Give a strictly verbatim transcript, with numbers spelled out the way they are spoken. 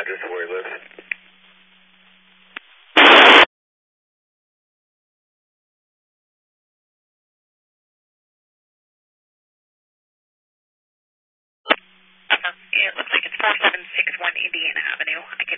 address of where he lives. Uh, it looks like it's four seven six one Indiana Avenue. I can